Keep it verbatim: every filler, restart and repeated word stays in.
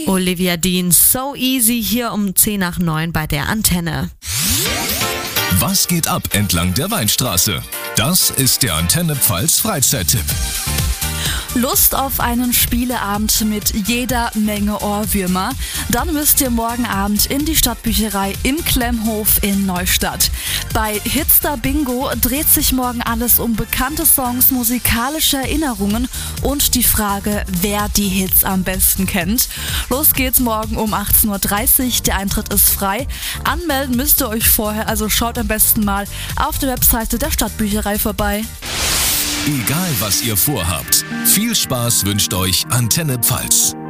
Olivia Dean, So Easy, hier um zehn nach neun bei der Antenne. Was geht ab entlang der Weinstraße? Das ist der Antenne Pfalz Freizeittipp. Lust auf einen Spieleabend mit jeder Menge Ohrwürmer? Dann müsst ihr morgen Abend in die Stadtbücherei im Klemmhof in Neustadt. Bei Hitstar Bingo dreht sich morgen alles um bekannte Songs, musikalische Erinnerungen und die Frage, wer die Hits am besten kennt. Los geht's morgen um achtzehn Uhr dreißig, der Eintritt ist frei. Anmelden müsst ihr euch vorher, also schaut am besten mal auf der Webseite der Stadtbücherei vorbei. Egal was ihr vorhabt, viel Spaß wünscht euch Antenne Pfalz.